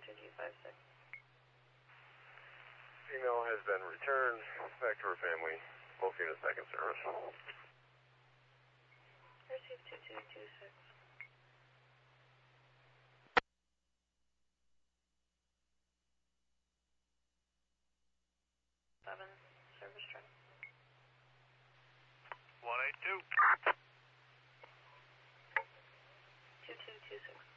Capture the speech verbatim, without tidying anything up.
two two five six. Female has been returned back to her family. Both units back in service. Receive two two two six. Seven, service truck. one eight two. two two two six.